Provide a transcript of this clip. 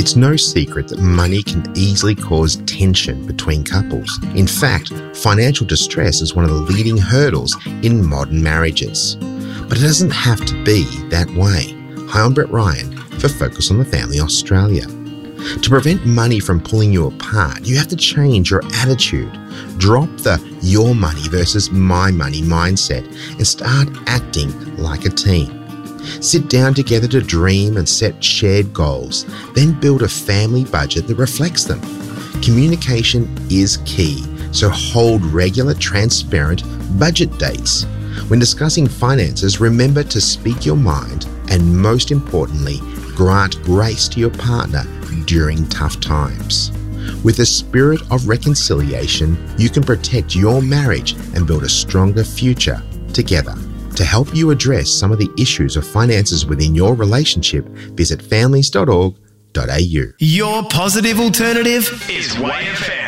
It's no secret that money can easily cause tension between couples. In fact, financial distress is one of the leading hurdles in modern marriages. But it doesn't have to be that way. Hi, I'm Brett Ryan for Focus on the Family Australia. To prevent money from pulling you apart, you have to change your attitude. Drop the your money versus my money mindset and start acting like a team. Sit down together to dream and set shared goals, then build a family budget that reflects them. Communication is key, so hold regular, transparent budget dates. When discussing finances, remember to speak your mind and, most importantly, grant grace to your partner during tough times. With a spirit of reconciliation, you can protect your marriage and build a stronger future together. To help you address some of the issues of finances within your relationship, visit families.org.au. Your positive alternative is YFM.